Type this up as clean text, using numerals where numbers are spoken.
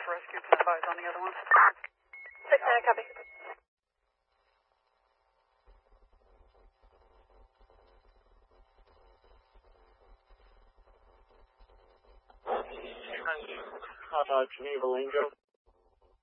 for rescue. Advise on the other one. 6-9, copy. Geneva Lingo.